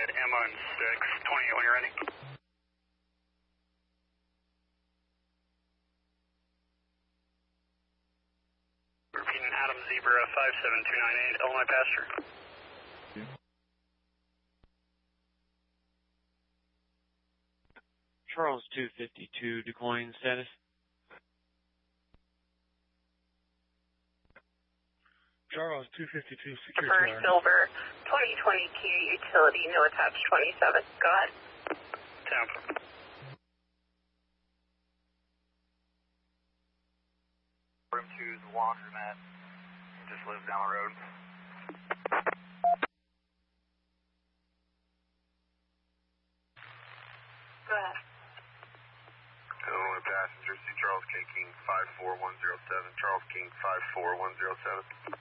at M16, 28 when you're ready. Repeating Adam Zebra 57298, Illinois passenger. Charles 252, declining status. Charles 252, secure For Silver 2020 Kia Utility, no attached 27. Go ahead. Tampa. Room 2's laundromat. Just lives down the road. Go ahead. Illinois passenger, see Charles King 54107, Charles King 54107.